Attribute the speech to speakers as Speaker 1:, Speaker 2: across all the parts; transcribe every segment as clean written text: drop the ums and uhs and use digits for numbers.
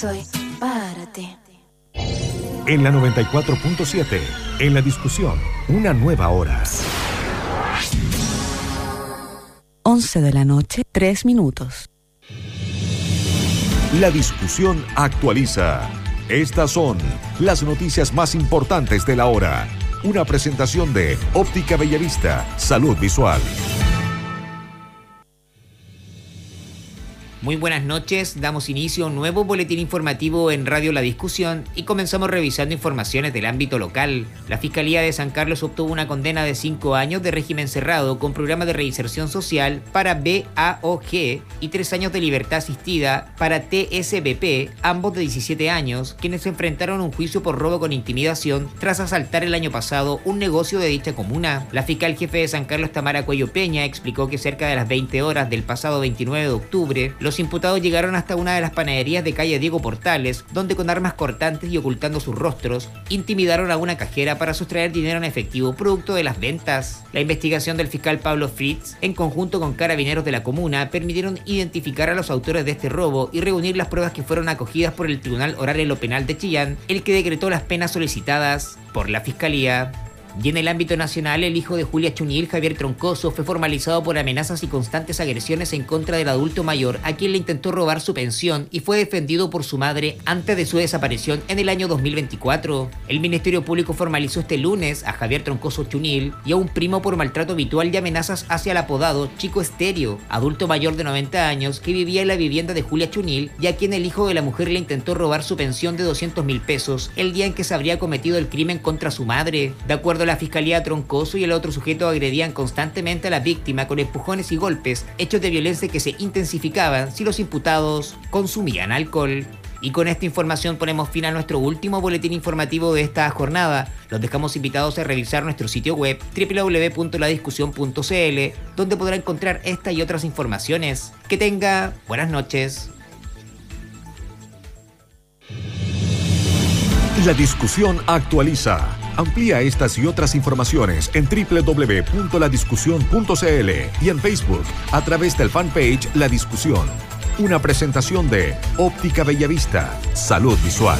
Speaker 1: soy para ti.
Speaker 2: En la 94.7, en la discusión, una nueva hora.
Speaker 3: 11 de la noche, 3 minutos.
Speaker 2: La discusión actualiza. Estas son las noticias más importantes de la hora. Una presentación de Óptica Bellavista, Salud Visual.
Speaker 4: Muy buenas noches, damos inicio a un nuevo boletín informativo en Radio La Discusión y comenzamos revisando informaciones del ámbito local. La Fiscalía de San Carlos obtuvo una condena de 5 años de régimen cerrado con programa de reinserción social para BAOG y 3 años de libertad asistida para TSBP, ambos de 17 años, quienes se enfrentaron a un juicio por robo con intimidación tras asaltar el año pasado un negocio de dicha comuna. La fiscal jefe de San Carlos, Tamara Cuello Peña, explicó que cerca de las 20 horas del pasado 29 de octubre, los imputados llegaron hasta una de las panaderías de calle Diego Portales, donde con armas cortantes y ocultando sus rostros, intimidaron a una cajera para sustraer dinero en efectivo producto de las ventas. La investigación del fiscal Pablo Fritz, en conjunto con carabineros de la comuna, permitieron identificar a los autores de este robo y reunir las pruebas que fueron acogidas por el Tribunal Oral en lo Penal de Chillán, el que decretó las penas solicitadas por la Fiscalía. Y en el ámbito nacional, el hijo de Julia Chunil, Javier Troncoso, fue formalizado por amenazas y constantes agresiones en contra del adulto mayor a quien le intentó robar su pensión y fue defendido por su madre antes de su desaparición en el año 2024. El Ministerio Público formalizó este lunes a Javier Troncoso Chunil y a un primo por maltrato habitual y amenazas hacia el apodado Chico Estéreo, adulto mayor de 90 años que vivía en la vivienda de Julia Chunil y a quien el hijo de la mujer le intentó robar su pensión de 200.000 pesos el día en que se habría cometido el crimen contra su madre. De acuerdo la Fiscalía, Troncoso y el otro sujeto agredían constantemente a la víctima con empujones y golpes, hechos de violencia que se intensificaban si los imputados consumían alcohol. Y con esta información ponemos fin a nuestro último boletín informativo de esta jornada. Los dejamos invitados a revisar nuestro sitio web www.ladiscusión.cl, donde podrá encontrar esta y otras informaciones. Que tenga buenas noches.
Speaker 2: La discusión actualiza. Amplía estas y otras informaciones en www.ladiscusión.cl y en Facebook a través del fanpage La Discusión. Una presentación de Óptica Bellavista, Salud Visual.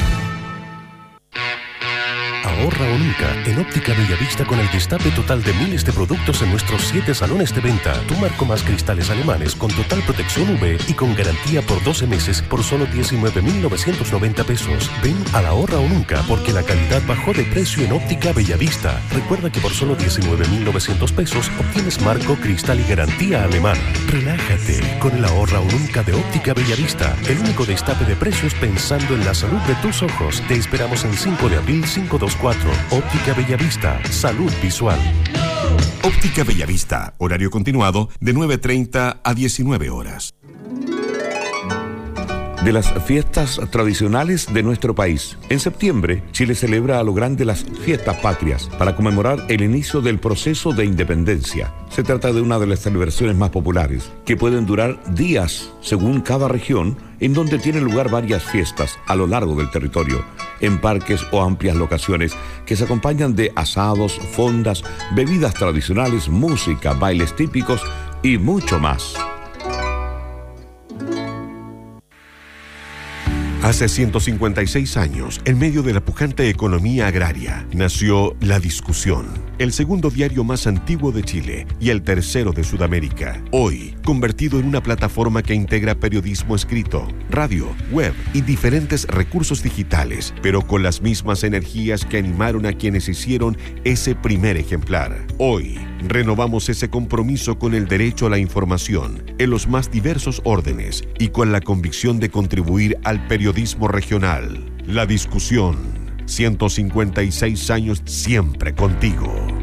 Speaker 5: Ahorra o nunca en Óptica Bellavista con el destape total de miles de productos en nuestros 7 salones de venta. Tu marco más cristales alemanes con total protección UV y con garantía por 12 meses por solo 19.990 pesos. Ven al ahorra o nunca porque la calidad bajó de precio en Óptica Bellavista. Recuerda que por solo 19.900 pesos obtienes marco, cristal y garantía alemana. Relájate con el ahorra o nunca de Óptica Bellavista. El único destape de precios pensando en la salud de tus ojos. Te esperamos en 5 de abril 524. Óptica Bellavista, Salud Visual.
Speaker 2: Óptica Bellavista, horario continuado de 9:30 a 19 horas.
Speaker 6: De las fiestas tradicionales de nuestro país. En septiembre, Chile celebra a lo grande las fiestas patrias para conmemorar el inicio del proceso de independencia. Se trata de una de las celebraciones más populares, que pueden durar días según cada región, en donde tienen lugar varias fiestas a lo largo del territorio, en parques o amplias locaciones que se acompañan de asados, fondas, bebidas tradicionales, música, bailes típicos y mucho más.
Speaker 5: Hace 156 años, en medio de la pujante economía agraria, nació La Discusión, el segundo diario más antiguo de Chile y el tercero de Sudamérica. Hoy, convertido en una plataforma que integra periodismo escrito, radio, web y diferentes recursos digitales, pero con las mismas energías que animaron a quienes hicieron ese primer ejemplar. Hoy, renovamos ese compromiso con el derecho a la información en los más diversos órdenes y con la convicción de contribuir al periodismo regional. La Discusión, 156 años siempre contigo.